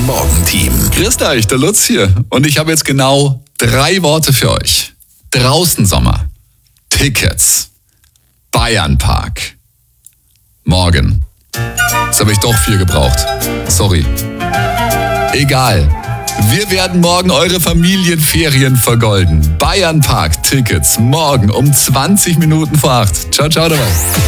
Morgenteam. Grüßt euch, der Lutz hier. Und ich habe jetzt genau 3 Worte für euch. Draußen Sommer, Tickets, Bayernpark, morgen. Jetzt habe ich doch 4 gebraucht. Sorry. Egal. Wir werden morgen eure Familienferien vergolden. Bayernpark, Tickets, morgen um 20 Minuten vor 8. Ciao, ciao dabei.